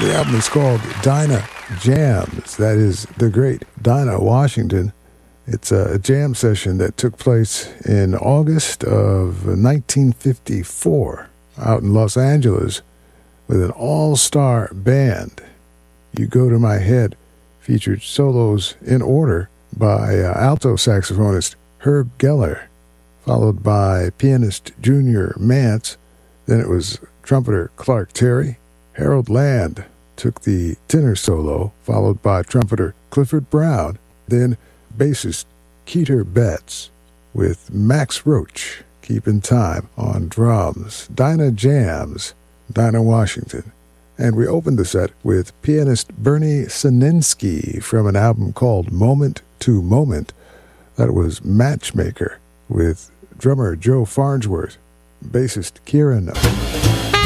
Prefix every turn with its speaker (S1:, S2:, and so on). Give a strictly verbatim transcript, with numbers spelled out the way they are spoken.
S1: The album is called Dinah Jams. That is the great Dinah Washington. It's a jam session that took place in August of nineteen fifty-four out in Los Angeles with an all-star band. You Go to My Head featured solos in order by uh, alto saxophonist Herb Geller, followed by pianist Junior Mance. Then it was trumpeter Clark Terry. Harold Land took the tenor solo, followed by trumpeter Clifford Brown. Then bassist Keeter Betts with Max Roach keeping time on drums. Dinah Jams, Dinah Washington. And we opened the set with pianist Bernie Sininsky from an album called Moment to Moment. That was Matchmaker with drummer Joe Farnsworth, bassist Kieran